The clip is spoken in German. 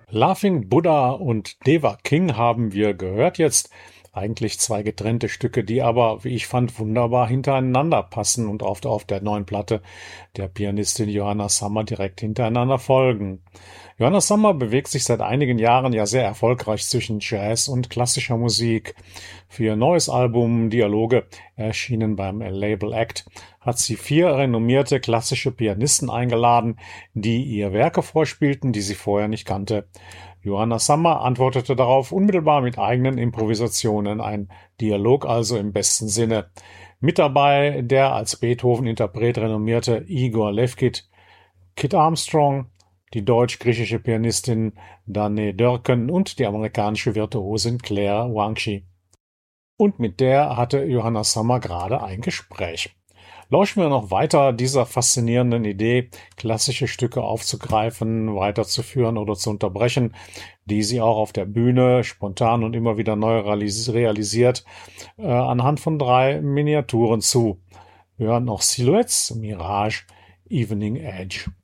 Laughing Buddha und Deva King haben wir gehört jetzt. Eigentlich zwei getrennte Stücke, die aber, wie ich fand, wunderbar hintereinander passen und auf der neuen Platte der Pianistin Johanna Summer direkt hintereinander folgen. Johanna Summer bewegt sich seit einigen Jahren ja sehr erfolgreich zwischen Jazz und klassischer Musik. Für ihr neues Album Dialoge, erschienen beim Label Act, hat sie 4 renommierte klassische Pianisten eingeladen, die ihr Werke vorspielten, die sie vorher nicht kannte. Johanna Summer antwortete darauf unmittelbar mit eigenen Improvisationen, ein Dialog also im besten Sinne. Mit dabei der als Beethoven-Interpret renommierte Igor Levkit, Kit Armstrong, die deutsch-griechische Pianistin Danae Dörken und die amerikanische Virtuosin Claire Wangchi. Und mit der hatte Johanna Summer gerade ein Gespräch. Lauschen wir noch weiter dieser faszinierenden Idee, klassische Stücke aufzugreifen, weiterzuführen oder zu unterbrechen, die sie auch auf der Bühne spontan und immer wieder neu realisiert, anhand von 3 Miniaturen zu. Wir hören noch Silhouettes, Mirage, Evening Edge.